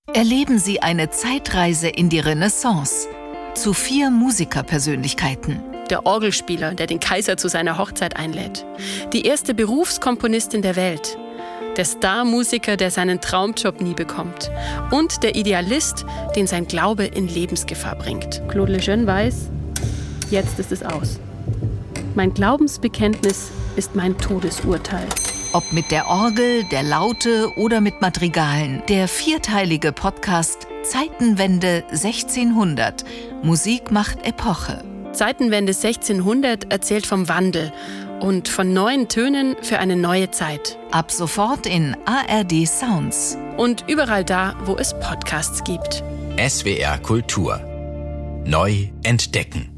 Erleben Sie eine Zeitreise in die Renaissance zu 4 Musikerpersönlichkeiten. Der Orgelspieler, der den Kaiser zu seiner Hochzeit einlädt. Die erste Berufskomponistin der Welt. Der Star-Musiker, der seinen Traumjob nie bekommt. Und der Idealist, den sein Glaube in Lebensgefahr bringt. Claude Lejeune weiß, jetzt ist es aus. Mein Glaubensbekenntnis ist mein Todesurteil. Ob mit der Orgel, der Laute oder mit Madrigalen. Der 4-teilige Podcast Zeitenwende 1600. Musik macht Epoche. Zeitenwende 1600 erzählt vom Wandel und von neuen Tönen für eine neue Zeit. Ab sofort in ARD Sounds. Und überall da, wo es Podcasts gibt. SWR Kultur. Neu entdecken.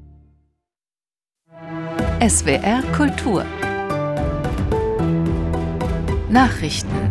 SWR Kultur. Nachrichten.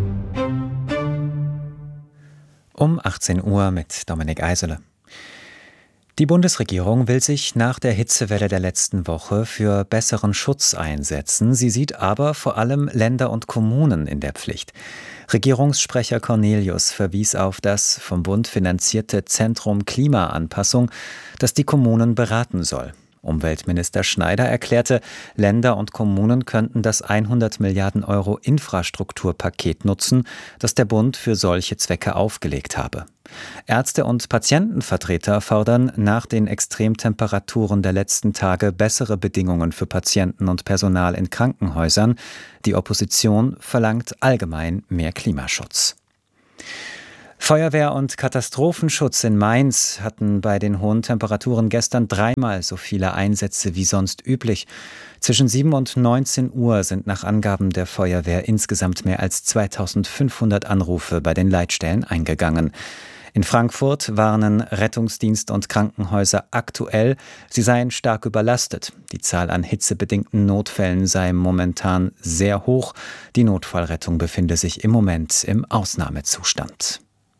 Um 18 Uhr mit Dominik Eisele. Die Bundesregierung will sich nach der Hitzewelle der letzten Woche für besseren Schutz einsetzen. Sie sieht aber vor allem Länder und Kommunen in der Pflicht. Regierungssprecher Cornelius verwies auf das vom Bund finanzierte Zentrum Klimaanpassung, das die Kommunen beraten soll. Umweltminister Schneider erklärte, Länder und Kommunen könnten das 100 Milliarden Euro Infrastrukturpaket nutzen, das der Bund für solche Zwecke aufgelegt habe. Ärzte und Patientenvertreter fordern nach den Extremtemperaturen der letzten Tage bessere Bedingungen für Patienten und Personal in Krankenhäusern. Die Opposition verlangt allgemein mehr Klimaschutz. Feuerwehr und Katastrophenschutz in Mainz hatten bei den hohen Temperaturen gestern 3-mal so viele Einsätze wie sonst üblich. Zwischen 7 und 19 Uhr sind nach Angaben der Feuerwehr insgesamt mehr als 2500 Anrufe bei den Leitstellen eingegangen. In Frankfurt warnen Rettungsdienst und Krankenhäuser aktuell, sie seien stark überlastet. Die Zahl an hitzebedingten Notfällen sei momentan sehr hoch. Die Notfallrettung befinde sich im Moment im Ausnahmezustand.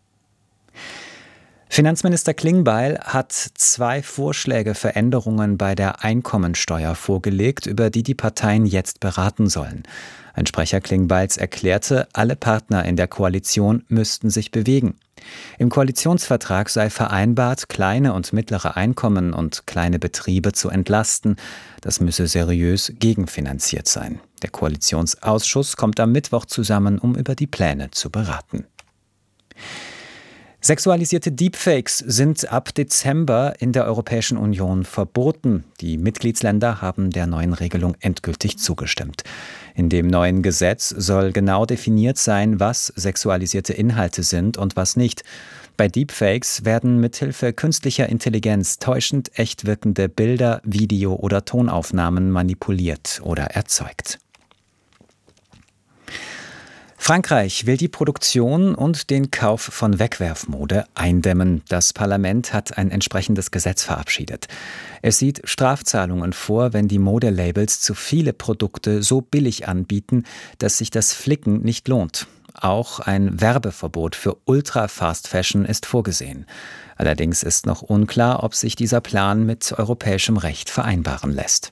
Finanzminister Klingbeil hat 2 Vorschläge für Änderungen bei der Einkommensteuer vorgelegt, über die die Parteien jetzt beraten sollen. Ein Sprecher Klingbeils erklärte, alle Partner in der Koalition müssten sich bewegen. Im Koalitionsvertrag sei vereinbart, kleine und mittlere Einkommen und kleine Betriebe zu entlasten. Das müsse seriös gegenfinanziert sein. Der Koalitionsausschuss kommt am Mittwoch zusammen, um über die Pläne zu beraten. Sexualisierte Deepfakes sind ab Dezember in der Europäischen Union verboten. Die Mitgliedsländer haben der neuen Regelung endgültig zugestimmt. In dem neuen Gesetz soll genau definiert sein, was sexualisierte Inhalte sind und was nicht. Bei Deepfakes werden mithilfe künstlicher Intelligenz täuschend echt wirkende Bilder, Video- oder Tonaufnahmen manipuliert oder erzeugt. Frankreich will die Produktion und den Kauf von Wegwerfmode eindämmen. Das Parlament hat ein entsprechendes Gesetz verabschiedet. Es sieht Strafzahlungen vor, wenn die Modelabels zu viele Produkte so billig anbieten, dass sich das Flicken nicht lohnt. Auch ein Werbeverbot für Ultra-Fast-Fashion ist vorgesehen. Allerdings ist noch unklar, ob sich dieser Plan mit europäischem Recht vereinbaren lässt.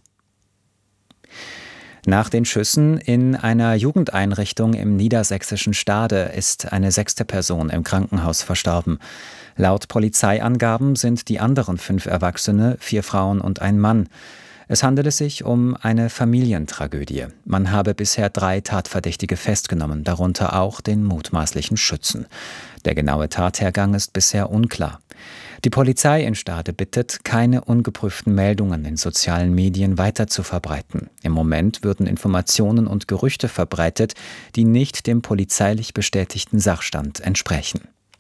Nach den Schüssen in einer Jugendeinrichtung im niedersächsischen Stade ist eine 6. Person im Krankenhaus verstorben. Laut Polizeiangaben sind die anderen 5 Erwachsene, 4 Frauen und ein Mann. Es handele sich um eine Familientragödie. Man habe bisher 3 Tatverdächtige festgenommen, darunter auch den mutmaßlichen Schützen. Der genaue Tathergang ist bisher unklar. Die Polizei in Stade bittet, keine ungeprüften Meldungen in sozialen Medien weiter zu verbreiten. Im Moment würden Informationen und Gerüchte verbreitet, die nicht dem polizeilich bestätigten Sachstand entsprechen.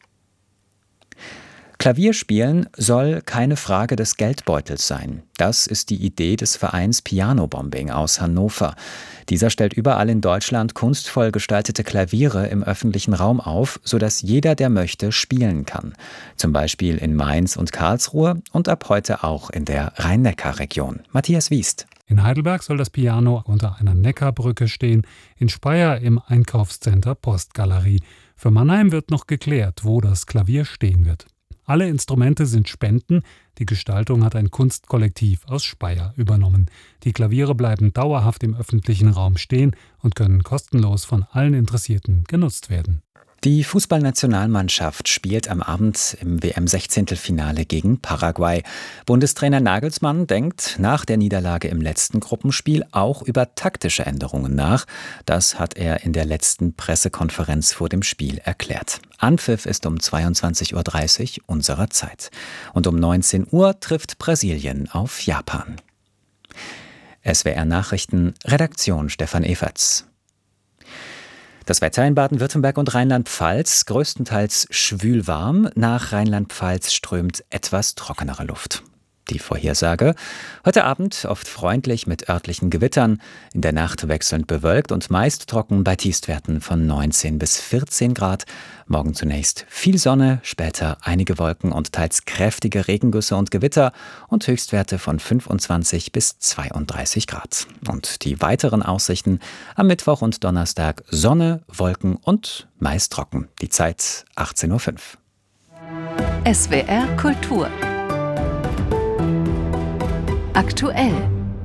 Klavierspielen soll keine Frage des Geldbeutels sein. Das ist die Idee des Vereins Piano Bombing aus Hannover. Dieser stellt überall in Deutschland kunstvoll gestaltete Klaviere im öffentlichen Raum auf, sodass jeder, der möchte, spielen kann. Zum Beispiel in Mainz und Karlsruhe und ab heute auch in der Rhein-Neckar-Region. Matthias Wiest. In Heidelberg soll das Piano unter einer Neckarbrücke stehen, in Speyer im Einkaufscenter Postgalerie. Für Mannheim wird noch geklärt, wo das Klavier stehen wird. Alle Instrumente sind Spenden. Die Gestaltung hat ein Kunstkollektiv aus Speyer übernommen. Die Klaviere bleiben dauerhaft im öffentlichen Raum stehen und können kostenlos von allen Interessierten genutzt werden. Die Fußballnationalmannschaft spielt am Abend im WM-16-Finale gegen Paraguay. Bundestrainer Nagelsmann denkt nach der Niederlage im letzten Gruppenspiel auch über taktische Änderungen nach. Das hat er in der letzten Pressekonferenz vor dem Spiel erklärt. Anpfiff ist um 22:30 Uhr unserer Zeit. Und um 19 Uhr trifft Brasilien auf Japan. SWR Nachrichten, Redaktion Stefan Everts. Das Wetter in Baden-Württemberg und Rheinland-Pfalz größtenteils schwül-warm. Nach Rheinland-Pfalz strömt etwas trockenere Luft. Die Vorhersage: heute Abend oft freundlich mit örtlichen Gewittern, in der Nacht wechselnd bewölkt und meist trocken bei Tiefstwerten von 19 bis 14 Grad. Morgen zunächst viel Sonne, später einige Wolken und teils kräftige Regengüsse und Gewitter und Höchstwerte von 25 bis 32 Grad. Und die weiteren Aussichten: am Mittwoch und Donnerstag Sonne, Wolken und meist trocken. Die Zeit 18:05 Uhr. SWR Kultur aktuell.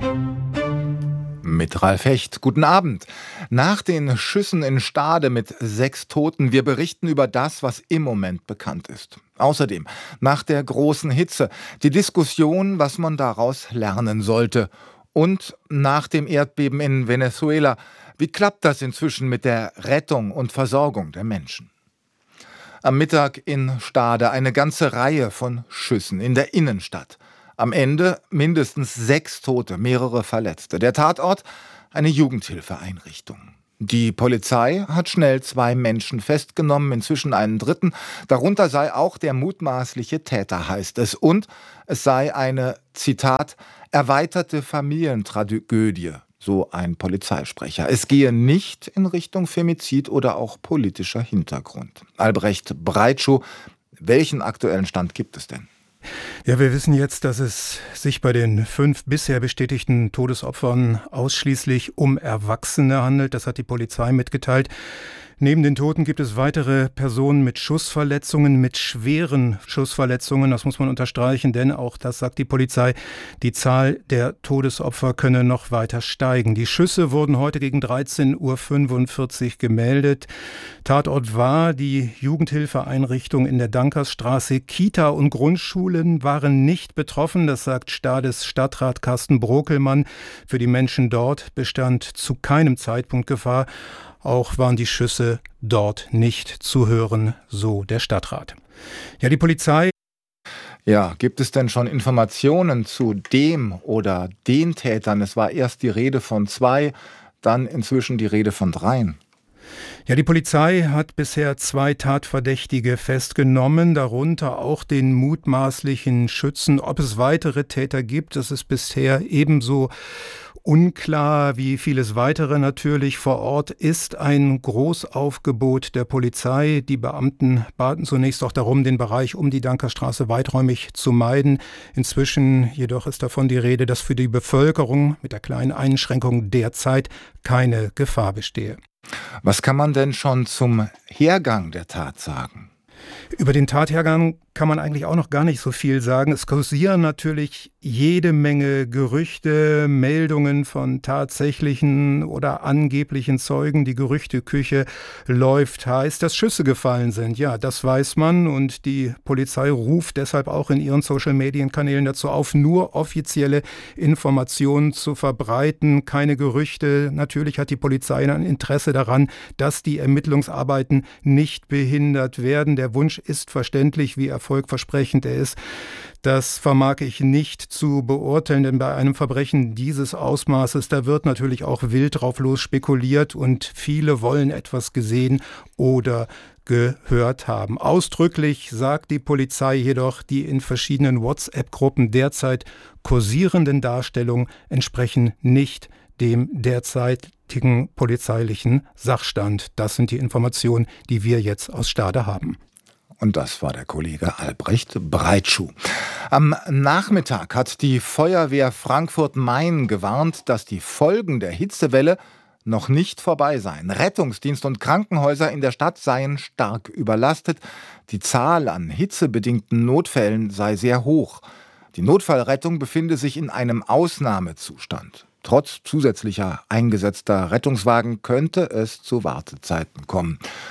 Mit Ralf Hecht. Guten Abend. Nach den Schüssen in Stade mit 6 Toten, wir berichten über das, was im Moment bekannt ist. Außerdem, nach der großen Hitze, die Diskussion, was man daraus lernen sollte. Und nach dem Erdbeben in Venezuela, wie klappt das inzwischen mit der Rettung und Versorgung der Menschen? Am Mittag in Stade eine ganze Reihe von Schüssen in der Innenstadt. Am Ende mindestens 6 Tote, mehrere Verletzte. Der Tatort: eine Jugendhilfeeinrichtung. Die Polizei hat schnell 2 Menschen festgenommen, inzwischen einen dritten. Darunter sei auch der mutmaßliche Täter, heißt es. Und es sei eine, Zitat, erweiterte Familientragödie, so ein Polizeisprecher. Es gehe nicht in Richtung Femizid oder auch politischer Hintergrund. Albrecht Breitschuh, welchen aktuellen Stand gibt es denn? Ja, wir wissen jetzt, dass es sich bei den 5 bisher bestätigten Todesopfern ausschließlich um Erwachsene handelt. Das hat die Polizei mitgeteilt. Neben den Toten gibt es weitere Personen mit Schussverletzungen, mit schweren Schussverletzungen. Das muss man unterstreichen, denn auch das sagt die Polizei, die Zahl der Todesopfer könne noch weiter steigen. Die Schüsse wurden heute gegen 13:45 Uhr gemeldet. Tatort war die Jugendhilfeeinrichtung in der Dankersstraße. Kita und Grundschulen waren nicht betroffen, das sagt Stades Stadtrat Carsten Brokelmann. Für die Menschen dort bestand zu keinem Zeitpunkt Gefahr. Auch waren die Schüsse dort nicht zu hören, so der Stadtrat. Ja, die Polizei. Ja, gibt es denn schon Informationen zu dem oder den Tätern? Es war erst die Rede von 2, dann inzwischen die Rede von 3. Ja, die Polizei hat bisher 2 Tatverdächtige festgenommen, darunter auch den mutmaßlichen Schützen. Ob es weitere Täter gibt, das ist bisher ebenso unklar wie vieles weitere natürlich. Vor Ort ist ein Großaufgebot der Polizei. Die Beamten baten zunächst auch darum, den Bereich um die Dankerstraße weiträumig zu meiden. Inzwischen jedoch ist davon die Rede, dass für die Bevölkerung mit der kleinen Einschränkung derzeit keine Gefahr bestehe. Was kann man denn schon zum Hergang der Tat sagen? Über den Tathergang kann man eigentlich auch noch gar nicht so viel sagen. Es kursieren natürlich jede Menge Gerüchte, Meldungen von tatsächlichen oder angeblichen Zeugen. Die Gerüchteküche läuft heiß, dass Schüsse gefallen sind. Ja, das weiß man und die Polizei ruft deshalb auch in ihren Social-Medien-Kanälen dazu auf, nur offizielle Informationen zu verbreiten, keine Gerüchte. Natürlich hat die Polizei ein Interesse daran, dass die Ermittlungsarbeiten nicht behindert werden. Der Wunsch ist verständlich, wie erfolgversprechend er ist. Das vermag ich nicht zu beurteilen, denn bei einem Verbrechen dieses Ausmaßes, da wird natürlich auch wild drauf los spekuliert und viele wollen etwas gesehen oder gehört haben. Ausdrücklich sagt die Polizei jedoch, die in verschiedenen WhatsApp-Gruppen derzeit kursierenden Darstellungen entsprechen nicht dem derzeitigen polizeilichen Sachstand. Das sind die Informationen, die wir jetzt aus Stade haben. Und das war der Kollege Albrecht Breitschuh. Am Nachmittag hat die Feuerwehr Frankfurt-Main gewarnt, dass die Folgen der Hitzewelle noch nicht vorbei seien. Rettungsdienst und Krankenhäuser in der Stadt seien stark überlastet. Die Zahl an hitzebedingten Notfällen sei sehr hoch. Die Notfallrettung befinde sich in einem Ausnahmezustand. Trotz zusätzlicher eingesetzter Rettungswagen könnte es zu Wartezeiten kommen.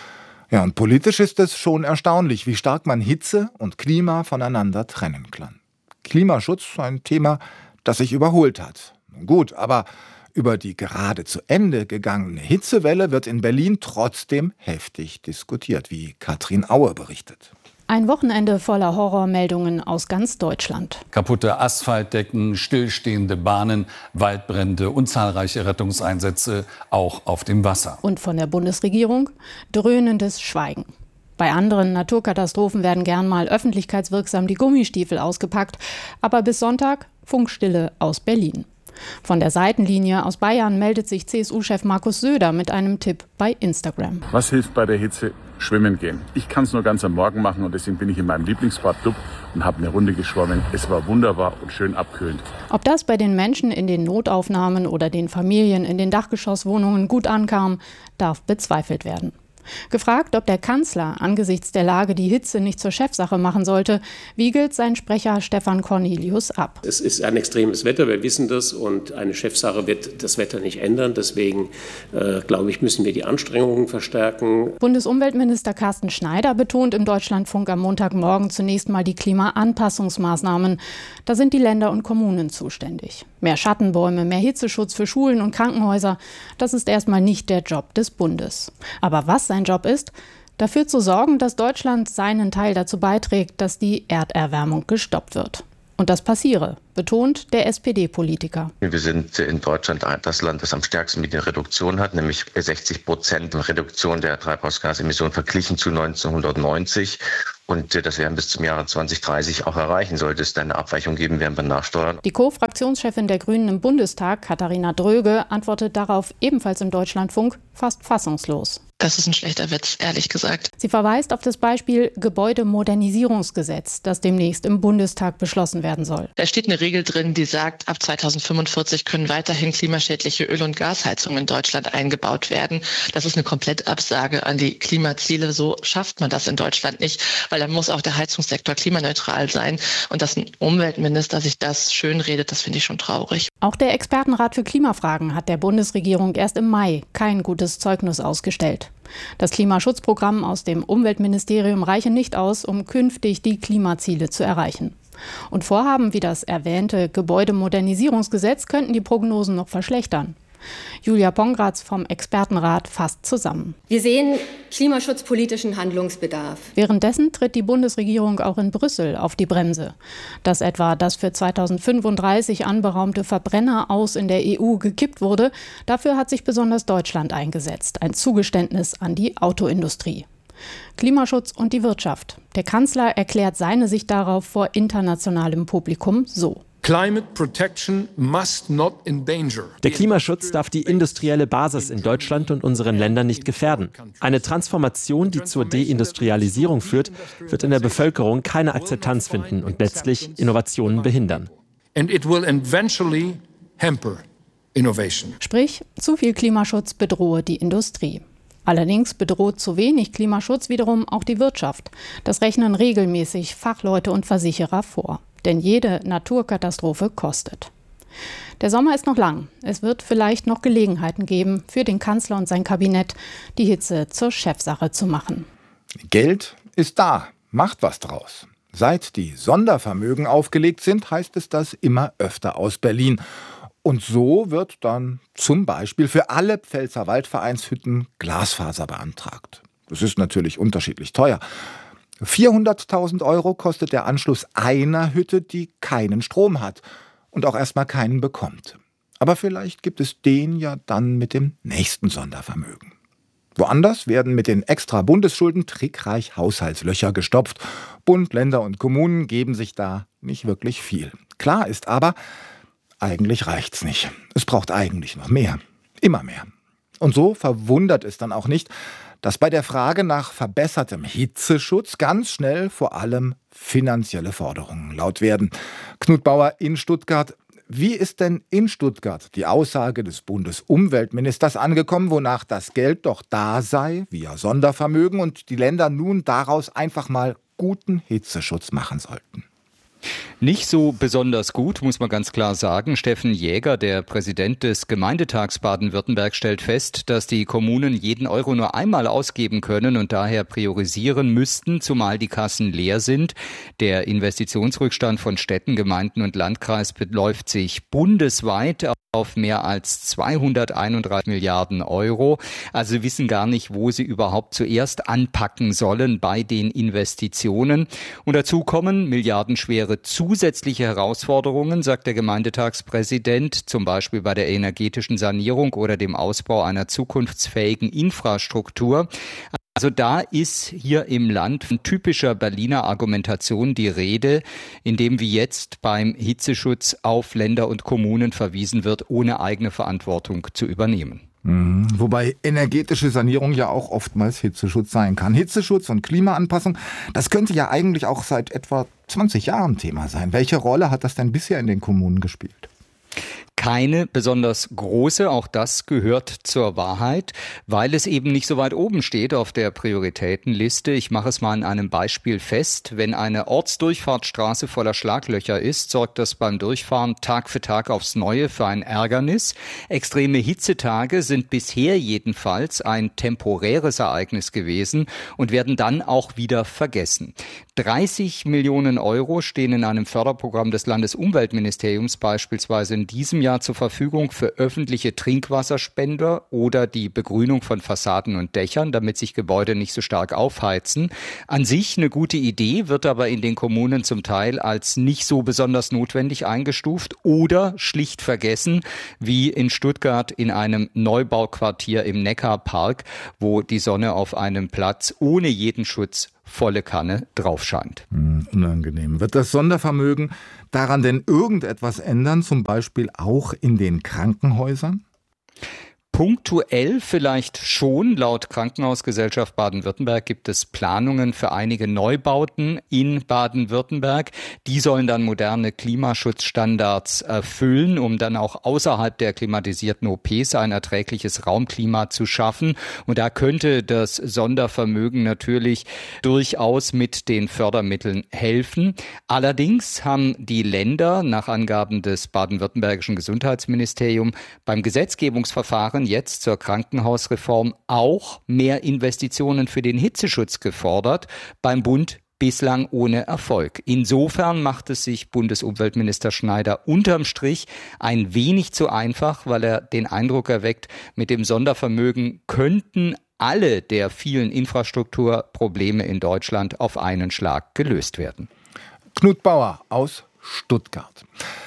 Ja, und politisch ist es schon erstaunlich, wie stark man Hitze und Klima voneinander trennen kann. Klimaschutz, ein Thema, das sich überholt hat. Gut, aber über die gerade zu Ende gegangene Hitzewelle wird in Berlin trotzdem heftig diskutiert, wie Katrin Aue berichtet. Ein Wochenende voller Horrormeldungen aus ganz Deutschland. Kaputte Asphaltdecken, stillstehende Bahnen, Waldbrände und zahlreiche Rettungseinsätze, auch auf dem Wasser. Und von der Bundesregierung dröhnendes Schweigen. Bei anderen Naturkatastrophen werden gern mal öffentlichkeitswirksam die Gummistiefel ausgepackt. Aber bis Sonntag Funkstille aus Berlin. Von der Seitenlinie aus Bayern meldet sich CSU-Chef Markus Söder mit einem Tipp bei Instagram. Was hilft bei der Hitze? Schwimmen gehen. Ich kann es nur ganz am Morgen machen und deswegen bin ich in meinem Lieblingsbad und habe eine Runde geschwommen. Es war wunderbar und schön abkühlend. Ob das bei den Menschen in den Notaufnahmen oder den Familien in den Dachgeschosswohnungen gut ankam, darf bezweifelt werden. Gefragt, ob der Kanzler angesichts der Lage die Hitze nicht zur Chefsache machen sollte, wiegelt sein Sprecher Stefan Cornelius ab. Es ist ein extremes Wetter, wir wissen das, und eine Chefsache wird das Wetter nicht ändern. Deswegen, glaube ich, müssen wir die Anstrengungen verstärken. Bundesumweltminister Carsten Schneider betont im Deutschlandfunk am Montagmorgen zunächst mal die Klimaanpassungsmaßnahmen. Da sind die Länder und Kommunen zuständig. Mehr Schattenbäume, mehr Hitzeschutz für Schulen und Krankenhäuser, das ist erstmal nicht der Job des Bundes. Aber was sein Job ist, dafür zu sorgen, dass Deutschland seinen Teil dazu beiträgt, dass die Erderwärmung gestoppt wird. Und das passiere, betont der SPD-Politiker. Wir sind in Deutschland das Land, das am stärksten mit den Reduktionen hat, nämlich 60% Reduktion der Treibhausgasemissionen verglichen zu 1990. Und das werden bis zum Jahre 2030 auch erreichen. Sollte es eine Abweichung geben, werden wir nachsteuern. Die Co-Fraktionschefin der Grünen im Bundestag, Katharina Dröge, antwortet darauf ebenfalls im Deutschlandfunk fast fassungslos. Das ist ein schlechter Witz, ehrlich gesagt. Sie verweist auf das Beispiel Gebäudemodernisierungsgesetz, das demnächst im Bundestag beschlossen werden soll. Da steht eine Regel drin, die sagt, ab 2045 können weiterhin klimaschädliche Öl- und Gasheizungen in Deutschland eingebaut werden. Das ist eine Komplettabsage an die Klimaziele. So schafft man das in Deutschland nicht, weil dann muss auch der Heizungssektor klimaneutral sein. Und dass ein Umweltminister sich das schönredet, das finde ich schon traurig. Auch der Expertenrat für Klimafragen hat der Bundesregierung erst im Mai kein gutes Zeugnis ausgestellt. Das Klimaschutzprogramm aus dem Umweltministerium reiche nicht aus, um künftig die Klimaziele zu erreichen. Und Vorhaben wie das erwähnte Gebäudemodernisierungsgesetz könnten die Prognosen noch verschlechtern. Julia Pongratz vom Expertenrat fasst zusammen. Wir sehen klimaschutzpolitischen Handlungsbedarf. Währenddessen tritt die Bundesregierung auch in Brüssel auf die Bremse. Dass etwa das für 2035 anberaumte Verbrenner aus in der EU gekippt wurde, dafür hat sich besonders Deutschland eingesetzt. Ein Zugeständnis an die Autoindustrie. Klimaschutz und die Wirtschaft. Der Kanzler erklärt seine Sicht darauf vor internationalem Publikum so. Der Klimaschutz darf die industrielle Basis in Deutschland und unseren Ländern nicht gefährden. Eine Transformation, die zur Deindustrialisierung führt, wird in der Bevölkerung keine Akzeptanz finden und letztlich Innovationen behindern. Sprich, zu viel Klimaschutz bedrohe die Industrie. Allerdings bedroht zu wenig Klimaschutz wiederum auch die Wirtschaft. Das rechnen regelmäßig Fachleute und Versicherer vor. Denn jede Naturkatastrophe kostet. Der Sommer ist noch lang. Es wird vielleicht noch Gelegenheiten geben, für den Kanzler und sein Kabinett die Hitze zur Chefsache zu machen. Geld ist da, macht was draus. Seit die Sondervermögen aufgelegt sind, heißt es das immer öfter aus Berlin. Und so wird dann zum Beispiel für alle Pfälzer Waldvereinshütten Glasfaser beantragt. Das ist natürlich unterschiedlich teuer. 400.000 € kostet der Anschluss einer Hütte, die keinen Strom hat und auch erstmal keinen bekommt. Aber vielleicht gibt es den ja dann mit dem nächsten Sondervermögen. Woanders werden mit den extra Bundesschulden trickreich Haushaltslöcher gestopft. Bund, Länder und Kommunen geben sich da nicht wirklich viel. Klar ist aber, eigentlich reicht's nicht. Es braucht eigentlich noch mehr. Immer mehr. Und so verwundert es dann auch nicht, dass bei der Frage nach verbessertem Hitzeschutz ganz schnell vor allem finanzielle Forderungen laut werden. Knut Bauer in Stuttgart. Wie ist denn in Stuttgart die Aussage des Bundesumweltministers angekommen, wonach das Geld doch da sei, via Sondervermögen, und die Länder nun daraus einfach mal guten Hitzeschutz machen sollten? Nicht so besonders gut, muss man ganz klar sagen. Steffen Jäger, der Präsident des Gemeindetags Baden-Württemberg, stellt fest, dass die Kommunen jeden Euro nur einmal ausgeben können und daher priorisieren müssten, zumal die Kassen leer sind. Der Investitionsrückstand von Städten, Gemeinden und Landkreis beläuft sich bundesweit auf mehr als 231 Milliarden Euro. Also sie wissen gar nicht, wo sie überhaupt zuerst anpacken sollen bei den Investitionen. Und dazu kommen milliardenschwere zusätzliche Herausforderungen, sagt der Gemeindetagspräsident, zum Beispiel bei der energetischen Sanierung oder dem Ausbau einer zukunftsfähigen Infrastruktur. Also da ist hier im Land von typischer Berliner Argumentation die Rede, indem wie jetzt beim Hitzeschutz auf Länder und Kommunen verwiesen wird, ohne eigene Verantwortung zu übernehmen. Wobei energetische Sanierung ja auch oftmals Hitzeschutz sein kann. Hitzeschutz und Klimaanpassung, das könnte ja eigentlich auch seit etwa 20 Jahren Thema sein. Welche Rolle hat das denn bisher in den Kommunen gespielt? Keine besonders große, auch das gehört zur Wahrheit, weil es eben nicht so weit oben steht auf der Prioritätenliste. Ich mache es mal an einem Beispiel fest. Wenn eine Ortsdurchfahrtsstraße voller Schlaglöcher ist, sorgt das beim Durchfahren Tag für Tag aufs Neue für ein Ärgernis. Extreme Hitzetage sind bisher jedenfalls ein temporäres Ereignis gewesen und werden dann auch wieder vergessen. 30 Millionen Euro stehen in einem Förderprogramm des Landesumweltministeriums beispielsweise in diesem Jahr zur Verfügung für öffentliche Trinkwasserspender oder die Begrünung von Fassaden und Dächern, damit sich Gebäude nicht so stark aufheizen. An sich eine gute Idee, wird aber in den Kommunen zum Teil als nicht so besonders notwendig eingestuft oder schlicht vergessen, wie in Stuttgart in einem Neubauquartier im Neckarpark, wo die Sonne auf einem Platz ohne jeden Schutz volle Kanne drauf scheint. Unangenehm. Wird das Sondervermögen daran denn irgendetwas ändern, zum Beispiel auch in den Krankenhäusern? Punktuell vielleicht schon. Laut Krankenhausgesellschaft Baden-Württemberg gibt es Planungen für einige Neubauten in Baden-Württemberg. Die sollen dann moderne Klimaschutzstandards erfüllen, um dann auch außerhalb der klimatisierten OPs ein erträgliches Raumklima zu schaffen. Und da könnte das Sondervermögen natürlich durchaus mit den Fördermitteln helfen. Allerdings haben die Länder nach Angaben des baden-württembergischen Gesundheitsministeriums beim Gesetzgebungsverfahren jetzt zur Krankenhausreform auch mehr Investitionen für den Hitzeschutz gefordert, beim Bund bislang ohne Erfolg. Insofern macht es sich Bundesumweltminister Schneider unterm Strich ein wenig zu einfach, weil er den Eindruck erweckt, mit dem Sondervermögen könnten alle der vielen Infrastrukturprobleme in Deutschland auf einen Schlag gelöst werden. Knut Bauer aus Stuttgart.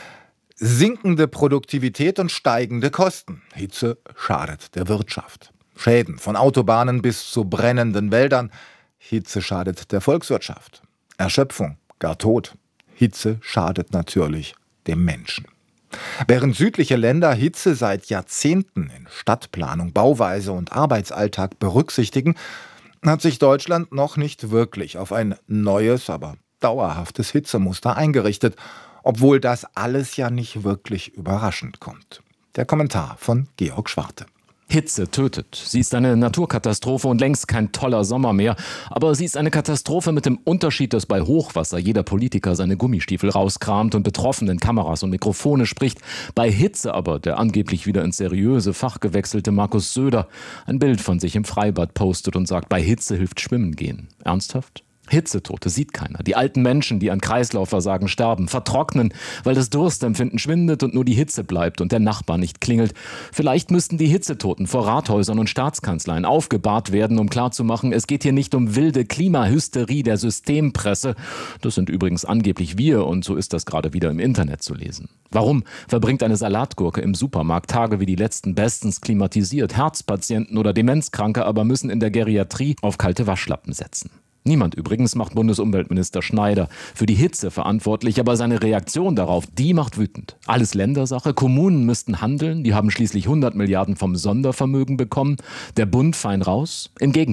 Sinkende Produktivität und steigende Kosten. Hitze schadet der Wirtschaft. Schäden von Autobahnen bis zu brennenden Wäldern. Hitze schadet der Volkswirtschaft. Erschöpfung, gar Tod. Hitze schadet natürlich dem Menschen. Während südliche Länder Hitze seit Jahrzehnten in Stadtplanung, Bauweise und Arbeitsalltag berücksichtigen, hat sich Deutschland noch nicht wirklich auf ein neues, aber dauerhaftes Hitzemuster eingerichtet, obwohl das alles ja nicht wirklich überraschend kommt. Der Kommentar von Georg Schwarte. Hitze tötet. Sie ist eine Naturkatastrophe und längst kein toller Sommer mehr. Aber sie ist eine Katastrophe mit dem Unterschied, dass bei Hochwasser jeder Politiker seine Gummistiefel rauskramt und betroffen in Kameras und Mikrofone spricht. Bei Hitze aber der angeblich wieder ins seriöse Fach gewechselte Markus Söder ein Bild von sich im Freibad postet und sagt, bei Hitze hilft Schwimmen gehen. Ernsthaft? Hitzetote sieht keiner. Die alten Menschen, die an Kreislaufversagen sterben, vertrocknen, weil das Durstempfinden schwindet und nur die Hitze bleibt und der Nachbar nicht klingelt. Vielleicht müssten die Hitzetoten vor Rathäusern und Staatskanzleien aufgebahrt werden, um klarzumachen, es geht hier nicht um wilde Klimahysterie der Systempresse. Das sind übrigens angeblich wir und so ist das gerade wieder im Internet zu lesen. Warum verbringt eine Salatgurke im Supermarkt Tage wie die letzten bestens klimatisiert? Herzpatienten oder Demenzkranke aber müssen in der Geriatrie auf kalte Waschlappen setzen. Niemand übrigens macht Bundesumweltminister Schneider für die Hitze verantwortlich, aber seine Reaktion darauf, die macht wütend. Alles Ländersache, Kommunen müssten handeln, die haben schließlich 100 Milliarden vom Sondervermögen bekommen. Der Bund fein raus? Im Gegenteil.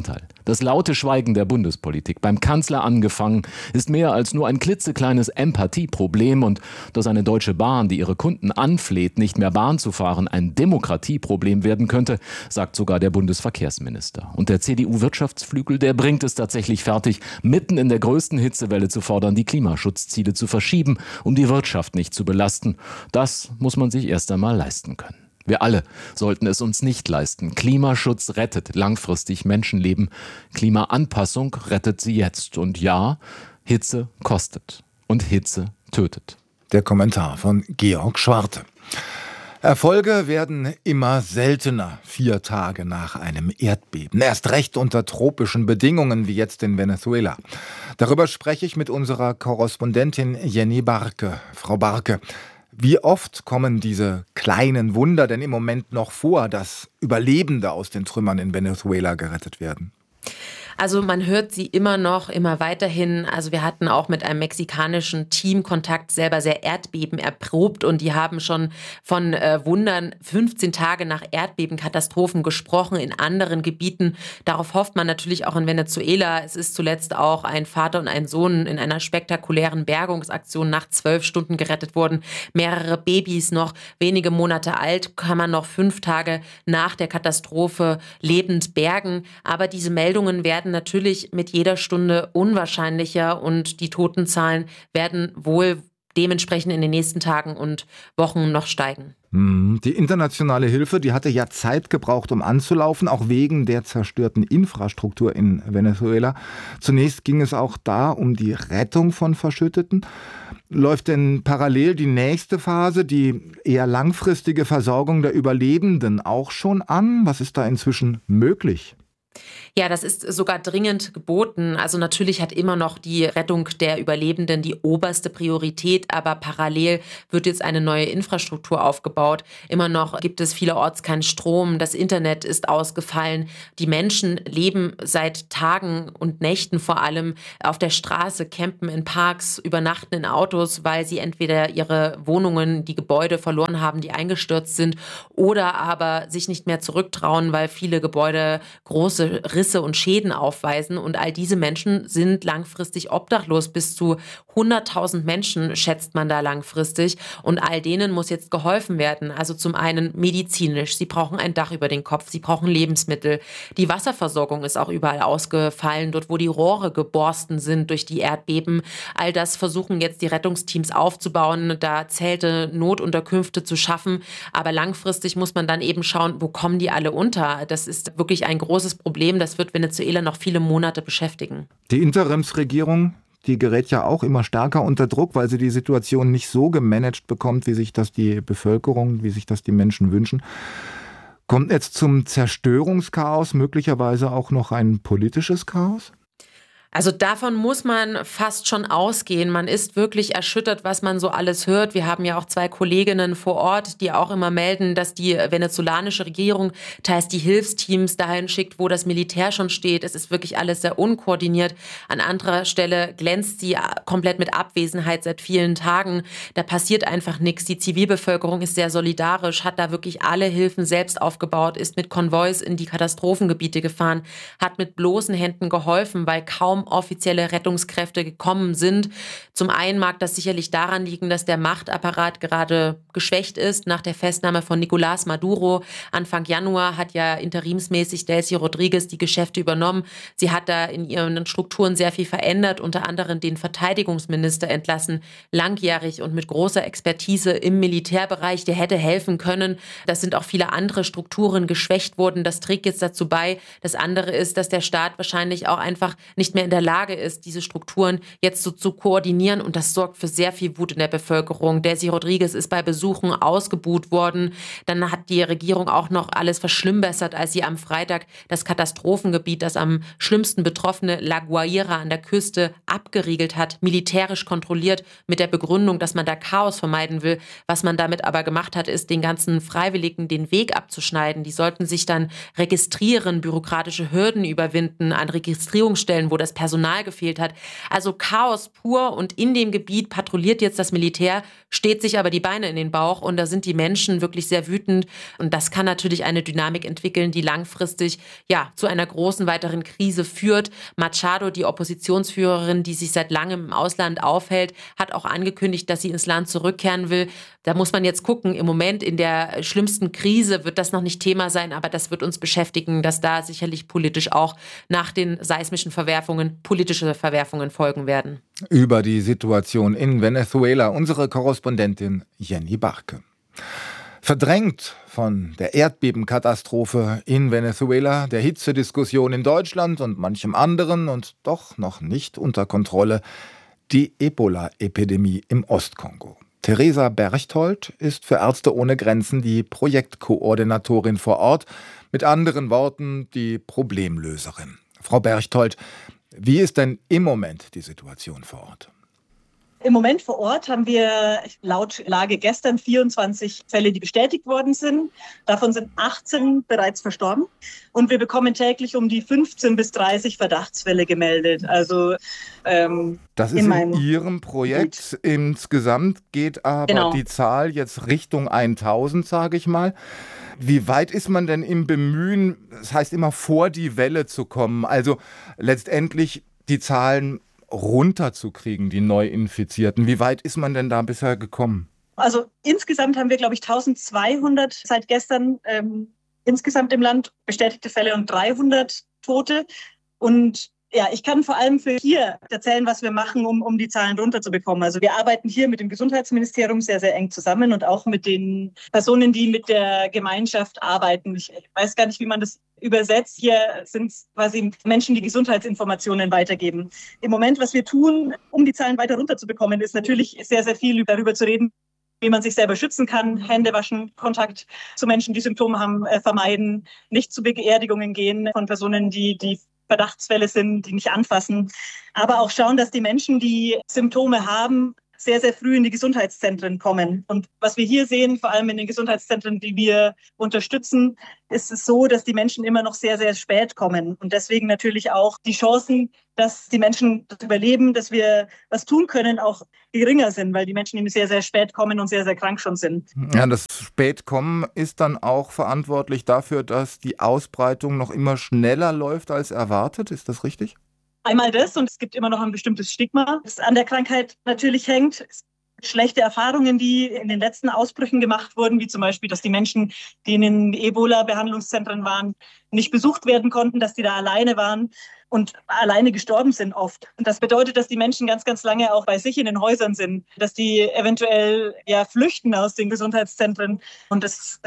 Das laute Schweigen der Bundespolitik, beim Kanzler angefangen, ist mehr als nur ein klitzekleines Empathieproblem, und dass eine Deutsche Bahn, die ihre Kunden anfleht, nicht mehr Bahn zu fahren, ein Demokratieproblem werden könnte, sagt sogar der Bundesverkehrsminister. Und der CDU-Wirtschaftsflügel, der bringt es tatsächlich fertig, mitten in der größten Hitzewelle zu fordern, die Klimaschutzziele zu verschieben, um die Wirtschaft nicht zu belasten. Das muss man sich erst einmal leisten können. Wir alle sollten es uns nicht leisten. Klimaschutz rettet langfristig Menschenleben. Klimaanpassung rettet sie jetzt. Und ja, Hitze kostet. Und Hitze tötet. Der Kommentar von Georg Schwarte. Erfolge werden immer seltener 4 Tage nach einem Erdbeben. Erst recht unter tropischen Bedingungen wie jetzt in Venezuela. Darüber spreche ich mit unserer Korrespondentin Jenny Barke. Frau Barke, wie oft kommen diese kleinen Wunder denn im Moment noch vor, dass Überlebende aus den Trümmern in Venezuela gerettet werden? Also man hört sie immer noch, immer weiterhin. Also wir hatten auch mit einem mexikanischen Team Kontakt, selber sehr Erdbeben erprobt, und die haben schon von Wundern 15 Tage nach Erdbebenkatastrophen gesprochen in anderen Gebieten. Darauf hofft man natürlich auch in Venezuela. Es ist zuletzt auch ein Vater und ein Sohn in einer spektakulären Bergungsaktion nach 12 Stunden gerettet worden. Mehrere Babys noch wenige Monate alt, kann man noch 5 Tage nach der Katastrophe lebend bergen. Aber diese Meldungen werden natürlich mit jeder Stunde unwahrscheinlicher, und die Totenzahlen werden wohl dementsprechend in den nächsten Tagen und Wochen noch steigen. Die internationale Hilfe, die hatte ja Zeit gebraucht, um anzulaufen, auch wegen der zerstörten Infrastruktur in Venezuela. Zunächst ging es auch da um die Rettung von Verschütteten. Läuft denn parallel die nächste Phase, die eher langfristige Versorgung der Überlebenden, auch schon an? Was ist da inzwischen möglich? Ja, das ist sogar dringend geboten. Also natürlich hat immer noch die Rettung der Überlebenden die oberste Priorität, aber parallel wird jetzt eine neue Infrastruktur aufgebaut. Immer noch gibt es vielerorts keinen Strom, das Internet ist ausgefallen. Die Menschen leben seit Tagen und Nächten vor allem auf der Straße, campen in Parks, übernachten in Autos, weil sie entweder ihre Wohnungen, die Gebäude verloren haben, die eingestürzt sind, oder aber sich nicht mehr zurücktrauen, weil viele Gebäude große Risse und Schäden aufweisen, und all diese Menschen sind langfristig obdachlos. Bis zu 100.000 Menschen schätzt man da langfristig, und all denen muss jetzt geholfen werden. Also zum einen medizinisch, sie brauchen ein Dach über den Kopf, sie brauchen Lebensmittel. Die Wasserversorgung ist auch überall ausgefallen, dort wo die Rohre geborsten sind durch die Erdbeben. All das versuchen jetzt die Rettungsteams aufzubauen, da Zelte, Notunterkünfte zu schaffen, aber langfristig muss man dann eben schauen, wo kommen die alle unter. Das ist wirklich ein großes Problem. Das wird Venezuela noch viele Monate beschäftigen. Die Interimsregierung, die gerät ja auch immer stärker unter Druck, weil sie die Situation nicht so gemanagt bekommt, wie sich das die Bevölkerung, wie sich das die Menschen wünschen. Kommt jetzt zum Zerstörungschaos möglicherweise auch noch ein politisches Chaos? Also davon muss man fast schon ausgehen. Man ist wirklich erschüttert, was man so alles hört. Wir haben ja auch 2 Kolleginnen vor Ort, die auch immer melden, dass die venezolanische Regierung teils die Hilfsteams dahin schickt, wo das Militär schon steht. Es ist wirklich alles sehr unkoordiniert. An anderer Stelle glänzt sie komplett mit Abwesenheit seit vielen Tagen. Da passiert einfach nichts. Die Zivilbevölkerung ist sehr solidarisch, hat da wirklich alle Hilfen selbst aufgebaut, ist mit Konvois in die Katastrophengebiete gefahren, hat mit bloßen Händen geholfen, weil kaum offizielle Rettungskräfte gekommen sind. Zum einen mag das sicherlich daran liegen, dass der Machtapparat gerade geschwächt ist. Nach der Festnahme von Nicolás Maduro Anfang Januar hat ja interimsmäßig Delcy Rodríguez die Geschäfte übernommen. Sie hat da in ihren Strukturen sehr viel verändert, unter anderem den Verteidigungsminister entlassen, langjährig und mit großer Expertise im Militärbereich, der hätte helfen können. Das sind auch viele andere Strukturen geschwächt worden. Das trägt jetzt dazu bei. Das andere ist, dass der Staat wahrscheinlich auch einfach nicht mehr in der Lage ist, diese Strukturen jetzt so zu koordinieren, und das sorgt für sehr viel Wut in der Bevölkerung. Delcy Rodríguez ist bei Besuchen ausgebuht worden. Dann hat die Regierung auch noch alles verschlimmbessert, als sie am Freitag das Katastrophengebiet, das am schlimmsten betroffene La Guaira an der Küste abgeriegelt hat, militärisch kontrolliert, mit der Begründung, dass man da Chaos vermeiden will. Was man damit aber gemacht hat, ist, den ganzen Freiwilligen den Weg abzuschneiden. Die sollten sich dann registrieren, bürokratische Hürden überwinden an Registrierungsstellen, wo das Personal gefehlt hat. Also Chaos pur, und in dem Gebiet patrouilliert jetzt das Militär, steht sich aber die Beine in den Bauch, und da sind die Menschen wirklich sehr wütend, und das kann natürlich eine Dynamik entwickeln, die langfristig zu einer großen weiteren Krise führt. Machado, die Oppositionsführerin, die sich seit langem im Ausland aufhält, hat auch angekündigt, dass sie ins Land zurückkehren will. Da muss man jetzt gucken, im Moment in der schlimmsten Krise wird das noch nicht Thema sein, aber das wird uns beschäftigen, dass da sicherlich politisch auch nach den seismischen Verwerfungen politische Verwerfungen folgen werden. Über die Situation in Venezuela unsere Korrespondentin Jenny Barke. Verdrängt von der Erdbebenkatastrophe in Venezuela, der Hitzediskussion in Deutschland und manchem anderen und doch noch nicht unter Kontrolle die Ebola-Epidemie im Ostkongo. Theresa Berchtold ist für Ärzte ohne Grenzen die Projektkoordinatorin vor Ort, mit anderen Worten die Problemlöserin. Frau Berchtold, wie ist denn im Moment die Situation vor Ort? Im Moment vor Ort haben wir laut Lage gestern 24 Fälle, die bestätigt worden sind. Davon sind 18 bereits verstorben. Und wir bekommen täglich um die 15 bis 30 Verdachtsfälle gemeldet. Also das ist in Ihrem Projekt. Gut. Insgesamt geht aber die Zahl jetzt Richtung 1000, sage ich mal. Wie weit ist man denn im Bemühen, das heißt immer vor die Welle zu kommen, also letztendlich die Zahlen runterzukriegen, die Neuinfizierten? Wie weit ist man denn da bisher gekommen? Also insgesamt haben wir, glaube ich, 1200 seit gestern insgesamt im Land bestätigte Fälle und 300 Tote. Und ja, ich kann vor allem für hier erzählen, was wir machen, um die Zahlen runterzubekommen. Also wir arbeiten hier mit dem Gesundheitsministerium sehr, sehr eng zusammen und auch mit den Personen, die mit der Gemeinschaft arbeiten. Ich weiß gar nicht, wie man das übersetzt. Hier sind quasi Menschen, die Gesundheitsinformationen weitergeben. Im Moment, was wir tun, um die Zahlen weiter runterzubekommen, ist natürlich sehr, sehr viel darüber zu reden, wie man sich selber schützen kann, Hände waschen, Kontakt zu Menschen, die Symptome haben, vermeiden, nicht zu Beerdigungen gehen von Personen, die Verdachtsfälle sind, die nicht anfassen. Aber auch schauen, dass die Menschen, die Symptome haben, sehr, sehr früh in die Gesundheitszentren kommen. Und was wir hier sehen, vor allem in den Gesundheitszentren, die wir unterstützen, ist es so, dass die Menschen immer noch sehr, sehr spät kommen. Und deswegen natürlich auch die Chancen, dass die Menschen das überleben, dass wir was tun können, auch geringer sind, weil die Menschen eben sehr, sehr spät kommen und sehr, sehr krank schon sind. Ja, das Spätkommen ist dann auch verantwortlich dafür, dass die Ausbreitung noch immer schneller läuft als erwartet. Ist das richtig? Einmal das, und es gibt immer noch ein bestimmtes Stigma, das an der Krankheit natürlich hängt. Schlechte Erfahrungen, die in den letzten Ausbrüchen gemacht wurden, wie zum Beispiel, dass die Menschen, die in den Ebola-Behandlungszentren waren, nicht besucht werden konnten, dass die da alleine waren und alleine gestorben sind oft. Und das bedeutet, dass die Menschen ganz, ganz lange auch bei sich in den Häusern sind, dass die eventuell flüchten aus den Gesundheitszentren. Und das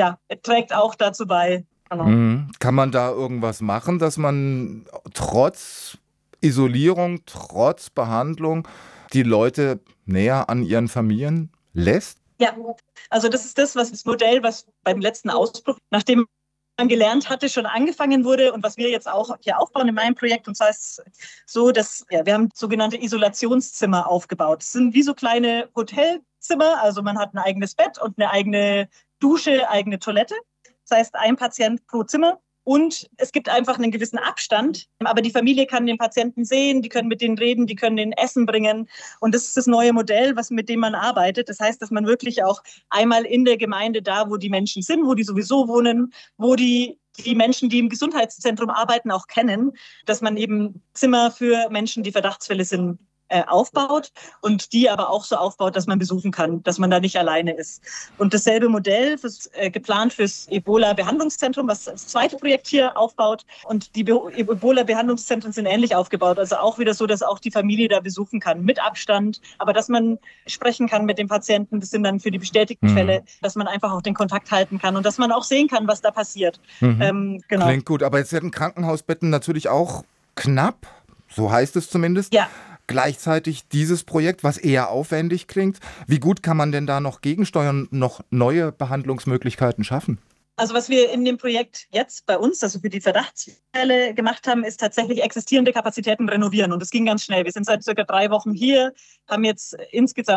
trägt auch dazu bei. Genau. Kann man da irgendwas machen, dass man trotz Isolierung, trotz Behandlung die Leute näher an ihren Familien lässt? Ja, also das ist das Modell, was beim letzten Ausbruch, nachdem man gelernt hatte, schon angefangen wurde und was wir jetzt auch hier aufbauen in meinem Projekt. Und zwar ist es so, dass wir haben sogenannte Isolationszimmer aufgebaut. Das sind wie so kleine Hotelzimmer, also man hat ein eigenes Bett und eine eigene Dusche, eigene Toilette. Das heißt, ein Patient pro Zimmer. Und es gibt einfach einen gewissen Abstand. Aber die Familie kann den Patienten sehen, die können mit denen reden, die können denen Essen bringen. Und das ist das neue Modell, mit dem man arbeitet. Das heißt, dass man wirklich auch einmal in der Gemeinde da, wo die Menschen sind, wo die sowieso wohnen, wo die Menschen, die im Gesundheitszentrum arbeiten, auch kennen, dass man eben Zimmer für Menschen, die Verdachtsfälle sind, aufbaut und die aber auch so aufbaut, dass man besuchen kann, dass man da nicht alleine ist. Und dasselbe Modell ist geplant fürs Ebola-Behandlungszentrum, was das zweite Projekt hier aufbaut. Und die Ebola-Behandlungszentren sind ähnlich aufgebaut. Also auch wieder so, dass auch die Familie da besuchen kann, mit Abstand. Aber dass man sprechen kann mit dem Patienten, das sind dann für die bestätigten Fälle, dass man einfach auch den Kontakt halten kann und dass man auch sehen kann, was da passiert. Genau. Klingt gut, aber jetzt werden Krankenhausbetten natürlich auch knapp, so heißt es zumindest. Ja. Gleichzeitig dieses Projekt, was eher aufwendig klingt. Wie gut kann man denn da noch gegensteuern, noch neue Behandlungsmöglichkeiten schaffen? Also was wir in dem Projekt jetzt bei uns, also für die Verdachtsfälle gemacht haben, ist tatsächlich existierende Kapazitäten renovieren. Und das ging ganz schnell. Wir sind seit circa 3 Wochen hier, haben jetzt insgesamt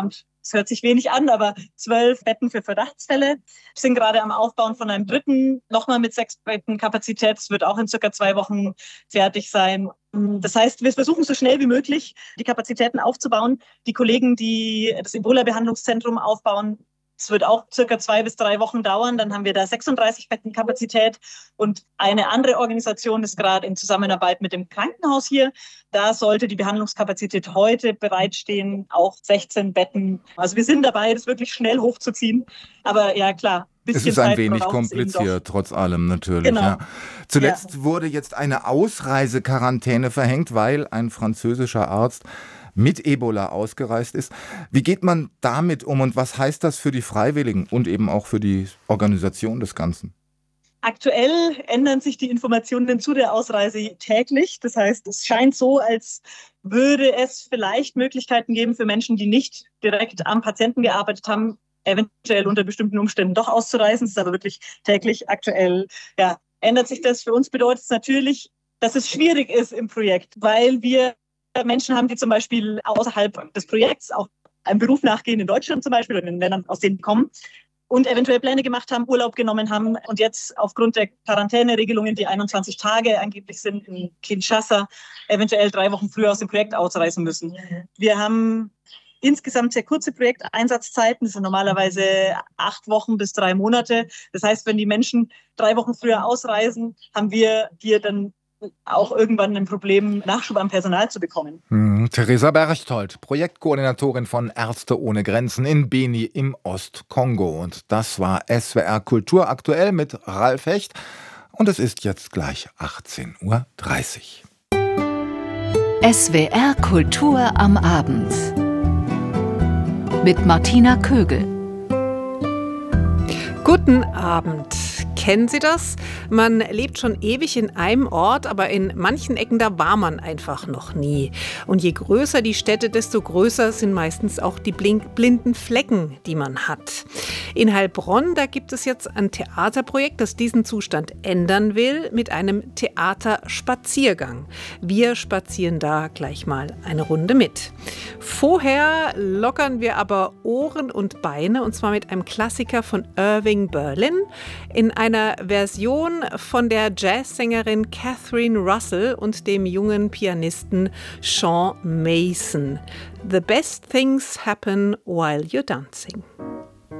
es hört sich wenig an, aber 12 Betten für Verdachtsfälle. Wir sind gerade am Aufbauen von einem dritten, nochmal mit 6 Betten Kapazität. Es wird auch in circa 2 Wochen fertig sein. Das heißt, wir versuchen so schnell wie möglich die Kapazitäten aufzubauen. Die Kollegen, die das Ebola-Behandlungszentrum aufbauen, es wird auch circa 2 bis 3 Wochen dauern. Dann haben wir da 36 Betten Kapazität. Und eine andere Organisation ist gerade in Zusammenarbeit mit dem Krankenhaus hier. Da sollte die Behandlungskapazität heute bereitstehen, auch 16 Betten. Also wir sind dabei, das wirklich schnell hochzuziehen. Aber ja, klar. Es ist ein wenig kompliziert, trotz allem natürlich. Genau. Ja. Zuletzt wurde jetzt eine Ausreisequarantäne verhängt, weil ein französischer Arzt mit Ebola ausgereist ist. Wie geht man damit um und was heißt das für die Freiwilligen und eben auch für die Organisation des Ganzen? Aktuell ändern sich die Informationen zu der Ausreise täglich. Das heißt, es scheint so, als würde es vielleicht Möglichkeiten geben für Menschen, die nicht direkt am Patienten gearbeitet haben, eventuell unter bestimmten Umständen doch auszureisen. Das ist aber wirklich täglich. Aktuell ändert sich das. Für uns bedeutet es natürlich, dass es schwierig ist im Projekt, weil wir Menschen haben, die zum Beispiel außerhalb des Projekts auch einem Beruf nachgehen, in Deutschland zum Beispiel oder in den Ländern, aus denen kommen, und eventuell Pläne gemacht haben, Urlaub genommen haben und jetzt aufgrund der Quarantäneregelungen, die 21 Tage angeblich sind in Kinshasa, eventuell 3 Wochen früher aus dem Projekt ausreisen müssen. Wir haben insgesamt sehr kurze Projekteinsatzzeiten. Das sind normalerweise 8 Wochen bis 3 Monate. Das heißt, wenn die Menschen 3 Wochen früher ausreisen, haben wir hier dann auch irgendwann ein Problem, Nachschub an Personal zu bekommen. Theresa Berchtold, Projektkoordinatorin von Ärzte ohne Grenzen in Beni im Ostkongo. Und das war SWR Kultur aktuell mit Ralf Hecht. Und es ist jetzt gleich 18:30 Uhr. SWR Kultur am Abend mit Martina Kögel. Guten Abend. Kennen Sie das? Man lebt schon ewig in einem Ort, aber in manchen Ecken, da war man einfach noch nie. Und je größer die Städte, desto größer sind meistens auch die blinden Flecken, die man hat. In Heilbronn, da gibt es jetzt ein Theaterprojekt, das diesen Zustand ändern will, mit einem Theaterspaziergang. Wir spazieren da gleich mal eine Runde mit. Vorher lockern wir aber Ohren und Beine, und zwar mit einem Klassiker von Irving Berlin in einer Version von der Jazzsängerin Catherine Russell und dem jungen Pianisten Sean Mason. The best things happen while you're dancing.